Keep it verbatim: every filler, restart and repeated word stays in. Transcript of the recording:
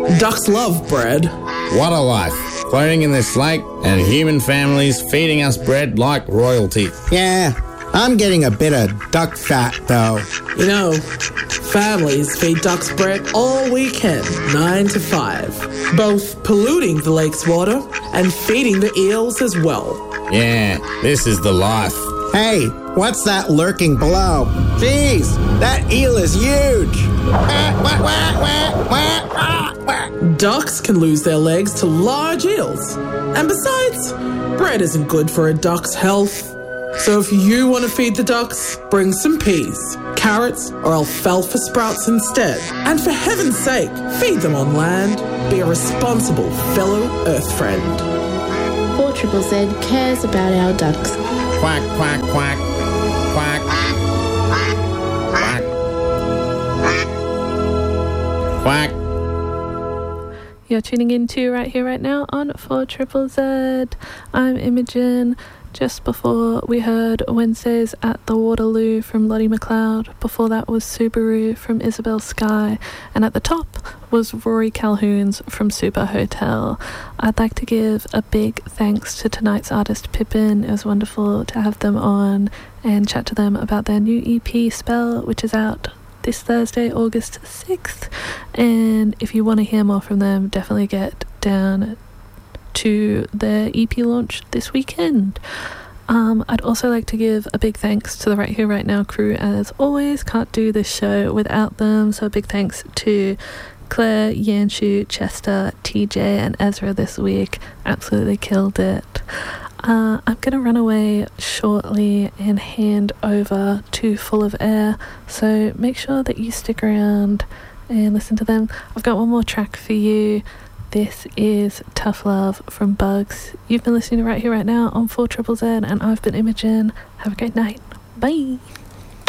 Ducks love bread. What a life. Floating in this lake and human families feeding us bread like royalty. Yeah, I'm getting a bit of duck fat, though. You know, families feed ducks bread all weekend, nine to five, both polluting the lake's water and feeding the eels as well. Yeah, this is the life. Hey, what's that lurking below? Jeez, that eel is huge. Ducks can lose their legs to large eels. And besides, bread isn't good for a duck's health. So if you want to feed the ducks, bring some peas, carrots, or alfalfa sprouts instead. And for heaven's sake, feed them on land. Be a responsible fellow Earth friend. four Z Z cares about our ducks. Quack, quack, quack. Quack. Quack. Quack. You're tuning in to Right Here, Right Now on four Z Z. I'm Imogen. Just before we heard Wednesdays at the Waterloo from Lottie McLeod. Before that was Subaru from Isabel Skye. And at the top was Rory Calhoun's from Super Hotel. I'd like to give a big thanks to tonight's artist Pippin. It was wonderful to have them on and chat to them about their new E P Spell, which is out this Thursday, August sixth. And if you want to hear more from them, definitely get down to their E P launch this weekend. Um, I'd also like to give a big thanks to the Right Here, Right Now crew. As always, can't do this show without them. So a big thanks to Claire, Yanshu, Chester, T J and Ezra this week. Absolutely killed it. Uh, I'm going to run away shortly and hand over to Full of Air. So make sure that you stick around and listen to them. I've got one more track for you. This is Tough Love from Bugs. You've been listening to Right Here, Right Now on four Z Z, and I've been Imogen. Have a great night. Bye.